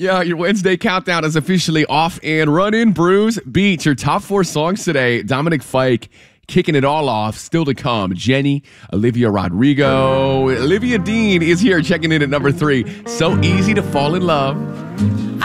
Yeah, your Wednesday countdown is officially off and running. Bruce Beats, your top 4 songs today. Dominic Fike kicking it all off. Still to come, Jenny, Olivia Rodrigo. Olivia Dean is here checking in at number 3. So easy to fall in love.